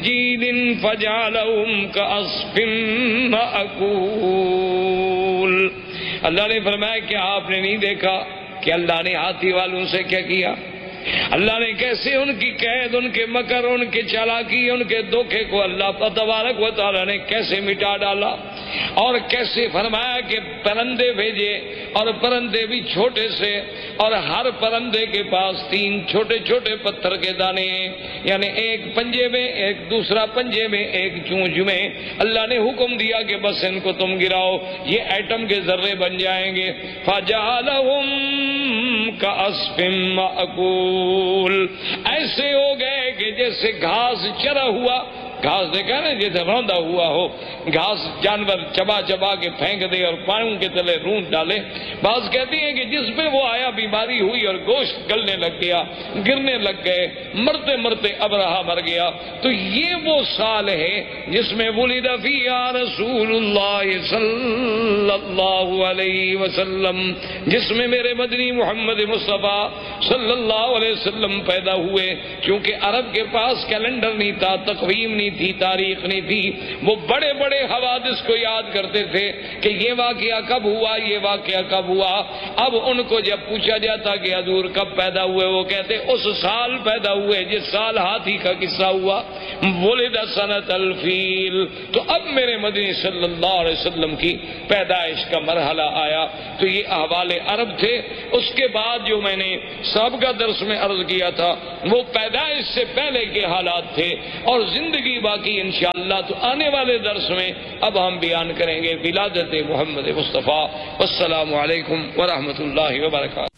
جید فجعلهم كعصف مأکول۔ اللہ نے فرمایا کہ آپ نے نہیں دیکھا کہ اللہ نے ہاتھی والوں سے کیا کیا؟ اللہ نے کیسے ان کی قید، ان کے مکر، ان کے چالاکی، ان کے دھوکے کو اللہ تبارک و تعالی نے کیسے مٹا ڈالا، اور کیسے فرمایا کہ پرندے بھیجے، اور پرندے بھی چھوٹے سے، اور ہر پرندے کے پاس 3 چھوٹے چھوٹے پتھر کے دانے ہیں، یعنی ایک پنجے میں، ایک دوسرا پنجے میں، ایک چونچ میں۔ اللہ نے حکم دیا کہ بس ان کو تم گراؤ، یہ ایٹم کے ذرے بن جائیں گے۔ فَجَعَلَهُمْ كَعَصْفٍ مَأْكُولٍ، ایسے ہو گئے کہ جیسے گھاس چرا ہوا، گھاس دیکھا نا جیسے روندا ہوا ہو، گھاس جانور چبا چبا کے پھینک دے اور پاؤں کے تلے رونت ڈالے۔ بعض کہتی ہیں کہ جس پہ وہ آیا بیماری ہوئی اور گوشت گلنے لگ گیا، گرنے لگ گئے، مرتے مرتے ابرہا مر گیا۔ تو یہ وہ سال ہے جس میں ولد فیہا رسول اللہ صلی اللہ علیہ وسلم، جس میں میرے مدنی محمد مصطفیٰ صلی اللہ علیہ وسلم پیدا ہوئے۔ کیونکہ عرب کے پاس کیلنڈر نہیں تھا، تقویم نہیں تھی، تاریخ نہیں تھی، وہ بڑے بڑے حوادث کو یاد کرتے تھے کہ یہ واقعہ کب ہوا، یہ واقعہ کب ہوا۔ اب ان کو جب پوچھا جاتا کہ حضور کب پیدا ہوئے، وہ کہتے اس سال پیدا ہوئے جس سال ہاتھی کا قصہ ہوا، ولد سنۃ الفیل۔ تو اب میرے مدنی صلی اللہ علیہ وسلم کی پیدائش کا مرحلہ آیا۔ تو یہ احوال عرب تھے۔ اس کے بعد جو میں نے سابقہ درس میں عرض کیا تھا وہ پیدائش سے پہلے کے حالات تھے، اور زندگی باقی انشاءاللہ تو آنے والے درس میں اب ہم بیان کریں گے ولادت محمد مصطفیٰ۔ والسلام علیکم ورحمۃ اللہ وبرکاتہ۔